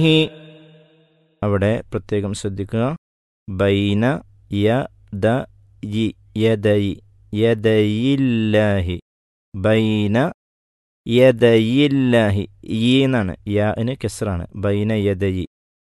He അവിടെ പ്രത്യേകം ശ്രദ്ധിക്കുക. ബൈന യദയി യദയി യദയില്ലാഹി ബൈന യദയില്ലാഹി ഈ എന്നാണ് യാന് കെസ്റാണ് ബൈന യദയി